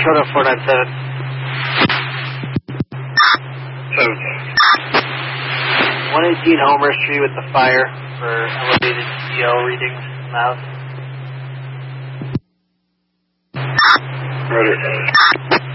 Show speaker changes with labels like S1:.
S1: Dakota 497. 118 Homer Street with the fire for elevated CO readings in the house.
S2: Roger.